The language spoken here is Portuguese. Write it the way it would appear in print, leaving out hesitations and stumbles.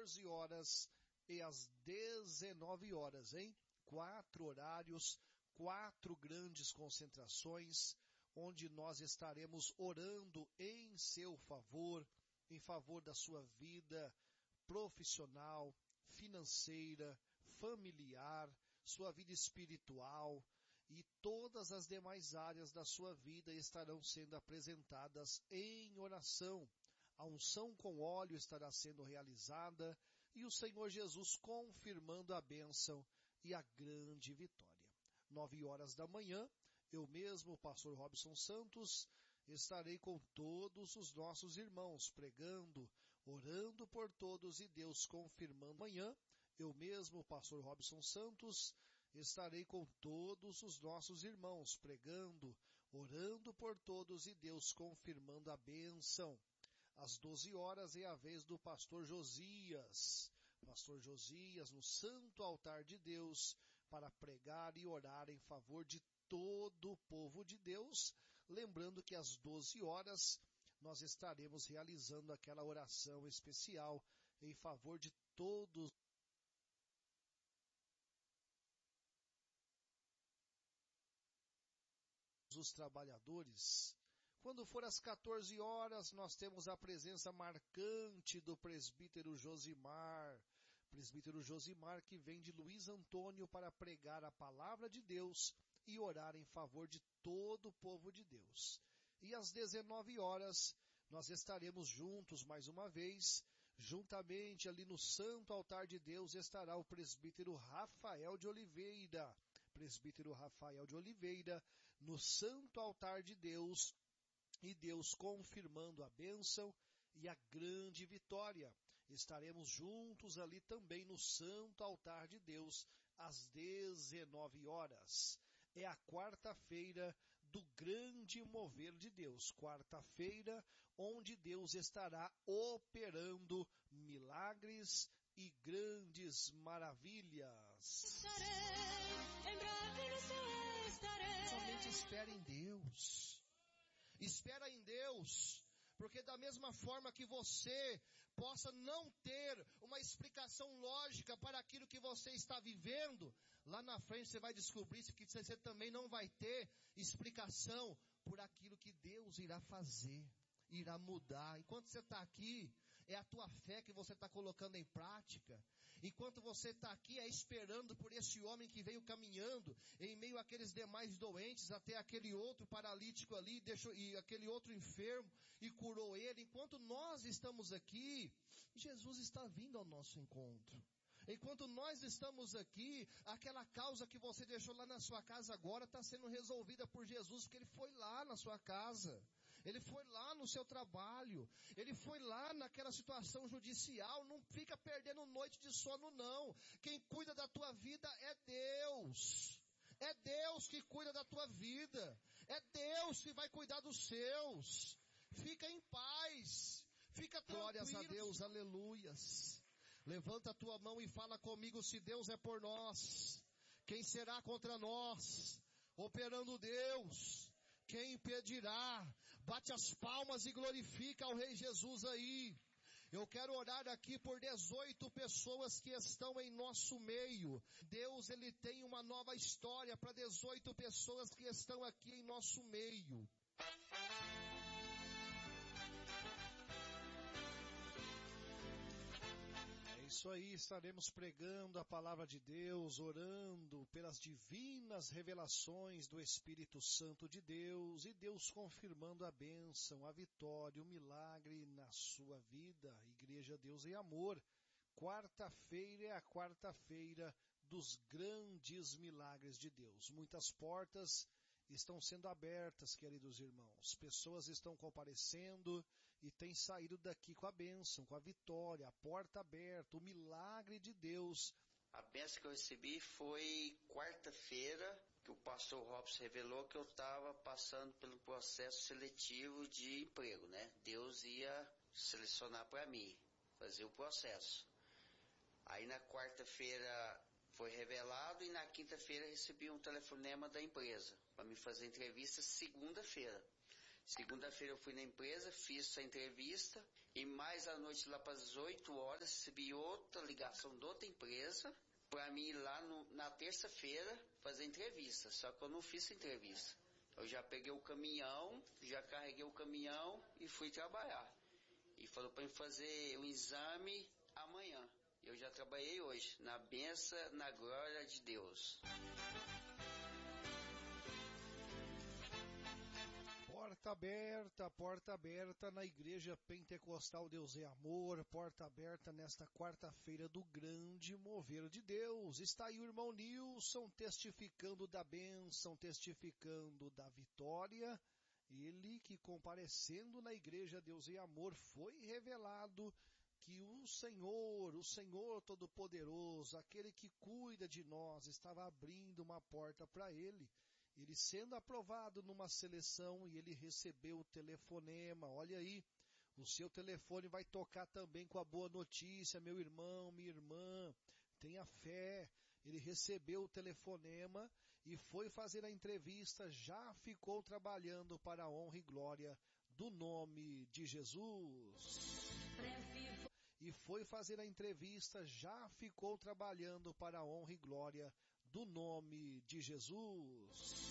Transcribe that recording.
14 horas e às 19 horas, hein? 4 horários, 4 grandes concentrações, onde nós estaremos orando em seu favor, em favor da sua vida profissional, financeira, familiar, sua vida espiritual e todas as demais áreas da sua vida estarão sendo apresentadas em oração. A unção com óleo estará sendo realizada e o Senhor Jesus confirmando a bênção e a grande vitória. 9 horas da manhã, eu mesmo, o pastor Robson Santos, estarei com todos os nossos irmãos pregando, orando por todos e Deus confirmando. Amanhã, eu mesmo, o pastor Robson Santos, estarei com todos os nossos irmãos pregando, orando por todos e Deus confirmando a bênção. Às 12 horas é a vez do pastor Josias. Pastor Josias no santo altar de Deus para pregar e orar em favor de todo o povo de Deus. Lembrando que às 12 horas nós estaremos realizando aquela oração especial em favor de todos os trabalhadores. Quando for às 14 horas, nós temos a presença marcante do presbítero Josimar. Presbítero Josimar que vem de Luiz Antônio para pregar a palavra de Deus e orar em favor de todo o povo de Deus. E às 19 horas, nós estaremos juntos mais uma vez. Juntamente ali no santo altar de Deus estará o presbítero Rafael de Oliveira. Presbítero Rafael de Oliveira no santo altar de Deus. E Deus confirmando a bênção e a grande vitória. Estaremos juntos ali também no santo altar de Deus às 19 horas. É a quarta-feira do grande mover de Deus. Quarta-feira onde Deus estará operando milagres e grandes maravilhas. Estarei, em breve no céu estarei. Somente espere em Deus. Espera em Deus, porque da mesma forma que você possa não ter uma explicação lógica para aquilo que você está vivendo, lá na frente você vai descobrir que você também não vai ter explicação por aquilo que Deus irá fazer, irá mudar. Enquanto você está aqui, é a tua fé que você está colocando em prática. Enquanto você está aqui, é esperando por esse homem que veio caminhando em meio àqueles demais doentes, até aquele outro paralítico ali, e aquele outro enfermo, e curou ele. Enquanto nós estamos aqui, Jesus está vindo ao nosso encontro. Enquanto nós estamos aqui, aquela causa que você deixou lá na sua casa agora está sendo resolvida por Jesus, porque Ele foi lá na sua casa, Ele foi lá no seu trabalho, Ele foi lá naquela situação judicial. Não fica perdendo noite de sono não. Quem cuida da tua vida é Deus. É Deus que cuida da tua vida. É Deus que vai cuidar dos seus. Fica em paz. Fica tranquilo. Glórias a Deus, aleluias. Levanta a tua mão e fala comigo: se Deus é por nós, quem será contra nós? Operando Deus, quem impedirá? Bate as palmas e glorifica ao Rei Jesus aí. Eu quero orar aqui por 18 pessoas que estão em nosso meio. Deus, Ele tem uma nova história para 18 pessoas que estão aqui em nosso meio. Isso aí, estaremos pregando a palavra de Deus, orando pelas divinas revelações do Espírito Santo de Deus e Deus confirmando a bênção, a vitória, o milagre na sua vida. Igreja Deus em Amor. Quarta-feira é a quarta-feira dos grandes milagres de Deus. Muitas portas estão sendo abertas, queridos irmãos. Pessoas estão comparecendo e têm saído daqui com a bênção, com a vitória, a porta aberta, o milagre de Deus. A bênção que eu recebi foi quarta-feira, que o pastor Robson revelou que eu estava passando pelo processo seletivo de emprego, né? Deus ia selecionar para mim, fazer o processo. Aí na quarta-feira foi revelado e na quinta-feira recebi um telefonema da empresa para me fazer entrevista segunda-feira. Segunda-feira eu fui na empresa, fiz essa entrevista e mais à noite, lá para as 8 horas, recebi outra ligação de outra empresa para mim ir lá na terça-feira fazer entrevista, só que eu não fiz entrevista. Eu já peguei o caminhão, já carreguei o caminhão e fui trabalhar. E falou para mim fazer o exame amanhã. Eu já trabalhei hoje, na bênção, na glória de Deus. Porta aberta na Igreja Pentecostal Deus é Amor, porta aberta nesta quarta-feira do grande mover de Deus. Está aí o irmão Nilson testificando da bênção, testificando da vitória. Ele que comparecendo na Igreja Deus é Amor foi revelado que o Senhor Todo-Poderoso, aquele que cuida de nós, estava abrindo uma porta para ele. Ele sendo aprovado numa seleção e ele recebeu o telefonema. Olha aí, o seu telefone vai tocar também com a boa notícia, meu irmão, minha irmã, tenha fé. Ele recebeu o telefonema e foi fazer a entrevista, já ficou trabalhando para a honra e glória do nome de Jesus. E foi fazer a entrevista, já ficou trabalhando para a honra e glória do nome de Jesus.